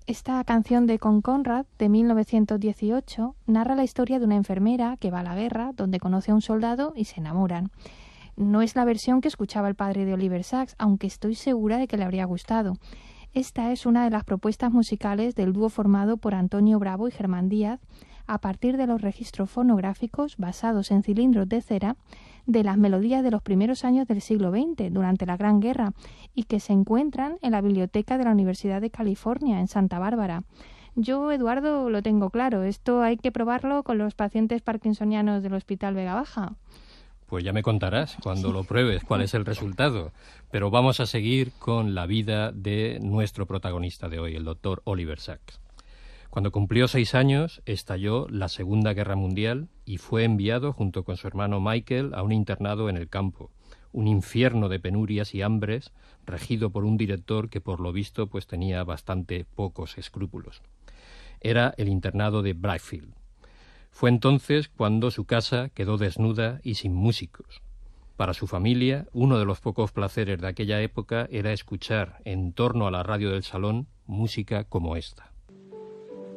Esta canción de Con Conrad, de 1918, narra la historia de una enfermera que va a la guerra, donde conoce a un soldado y se enamoran. No es la versión que escuchaba el padre de Oliver Sacks, aunque estoy segura de que le habría gustado. Esta es una de las propuestas musicales del dúo formado por Antonio Bravo y Germán Díaz, a partir de los registros fonográficos basados en cilindros de cera de las melodías de los primeros años del siglo XX, durante la Gran Guerra, y que se encuentran en la biblioteca de la Universidad de California, en Santa Bárbara. Yo, Eduardo, lo tengo claro. Esto hay que probarlo con los pacientes parkinsonianos del Hospital Vega Baja. Pues ya me contarás cuando lo pruebes cuál es el resultado. Pero vamos a seguir con la vida de nuestro protagonista de hoy, el doctor Oliver Sacks. Cuando cumplió 6 años, estalló la Segunda Guerra Mundial y fue enviado junto con su hermano Michael a un internado en el campo, un infierno de penurias y hambres, regido por un director que por lo visto pues tenía bastante pocos escrúpulos. Era el internado de Brighfield. Fue entonces cuando su casa quedó desnuda y sin músicos. Para su familia, uno de los pocos placeres de aquella época era escuchar, en torno a la radio del salón, música como esta.